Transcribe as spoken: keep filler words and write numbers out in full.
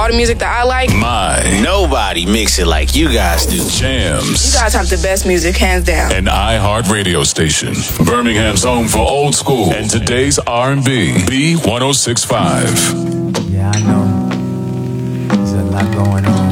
all the music that I like. My. Nobody mix it like you guys do. Jams. You guys have the best music, hands down. An iHeart radio station. Birmingham's home for old school and today's R and B. B one oh six point five. Yeah, I know. There's a lot going on.